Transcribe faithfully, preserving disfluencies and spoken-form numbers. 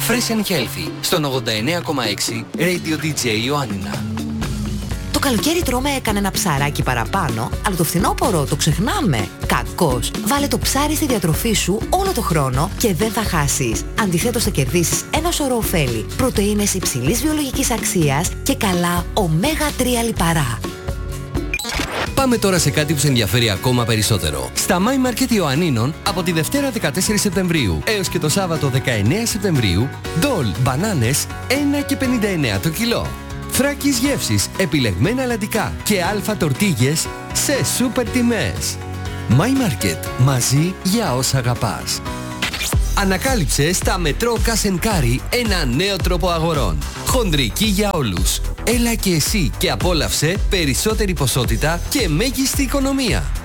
Fresh and Healthy στον ογδόντα εννέα κόμμα έξι Radio ντι τζέι Ιωάννινα. Το καλοκαίρι τρώμε κανένα ψαράκι παραπάνω, αλλά το φθινόπωρο το ξεχνάμε. Κακώς. Βάλε το ψάρι στη διατροφή σου όλο το χρόνο και δεν θα χάσεις. Αντιθέτως θα κερδίσεις ένα σωρό ωφέλη, πρωτεΐνες υψηλής βιολογικής αξίας και καλά ωμέγα τρία λιπαρά. Πάμε τώρα σε κάτι που σε ενδιαφέρει ακόμα περισσότερο. Στα My Market Ιωαννίνων από τη Δευτέρα δεκατέσσερις Σεπτεμβρίου έως και το Σάββατο δεκαεννέα Σεπτεμβρίου, ντόλ μπανάνες ένα και πενήντα εννέα το κιλό. Θράκης γεύσης, επιλεγμένα αλατικά και αλφα τορτίγες σε σούπερ τιμές. My Market, μαζί για όσα αγαπάς. Ανακάλυψε στα Μετρό Cash and Carry ένα νέο τρόπο αγορών. Χοντρική για όλους. Έλα και εσύ και απόλαυσε περισσότερη ποσότητα και μέγιστη οικονομία.